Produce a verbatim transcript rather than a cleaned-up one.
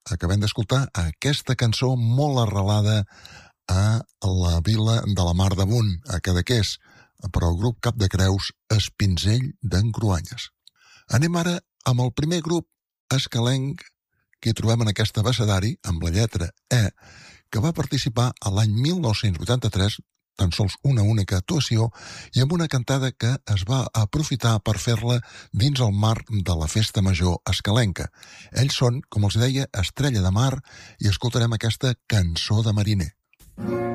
acabem d'escoltar aquesta cançó molt arrelada a la vila de la Mar d'Amunt, a Cadaqués, per al grup Cap de Creus Espinzell d'en Cruanyes. Anem ara amb el primer grup escalenc que hi trobem en aquest abecedari, amb la lletra E, que va participar a l'any mil nou-cents vuitanta-tres, tan sols una única actuació, i amb una cantada que es va aprofitar per fer-la dins el marc de la Festa Major escalenca. Ells són, com els deia, Estrella de Mar, i escoltarem aquesta Cançó de Mariner.